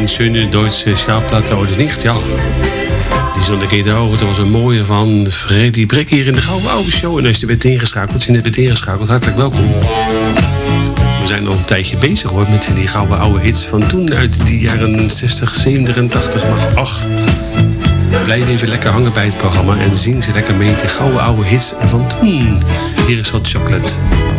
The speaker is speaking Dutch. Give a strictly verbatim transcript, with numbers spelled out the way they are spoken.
schöne Duitse Schallplatte oder nicht, ja. Die zon een keer te horen. Het was een mooie van Freddy Brek hier in de Gouden Oude Show. En als je bent ingeschakeld, als je net bent ingeschakeld, hartelijk welkom. We zijn al een tijdje bezig hoor met die gouden oude hits van toen uit die jaren zestig, zeventig en tachtig. Maar ach, blijf even lekker hangen bij het programma en zing ze lekker mee de gouden oude hits van toen. Hier is Hot Chocolate.